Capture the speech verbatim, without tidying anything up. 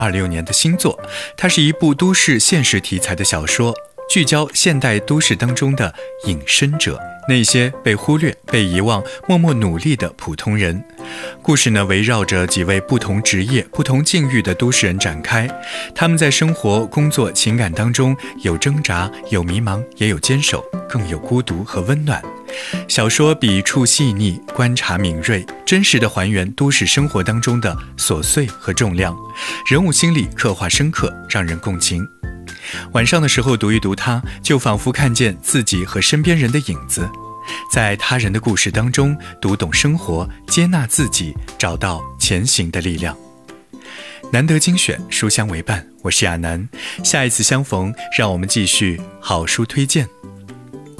二六年的新作，它是一部都市现实题材的小说，聚焦现代都市当中的隐身者，那些被忽略、被遗忘、默默努力的普通人。故事呢，围绕着几位不同职业、不同境遇的都市人展开，他们在生活、工作、情感当中有挣扎、有迷茫，也有坚守，更有孤独和温暖。小说笔触细腻，观察敏锐，真实地还原都市生活当中的琐碎和重量，人物心理刻画深刻，让人共情。晚上的时候读一读它，就仿佛看见自己和身边人的影子，在他人的故事当中读懂生活，接纳自己，找到前行的力量。难得精选，书香为伴，我是亚楠，下一次相逢，让我们继续好书推荐。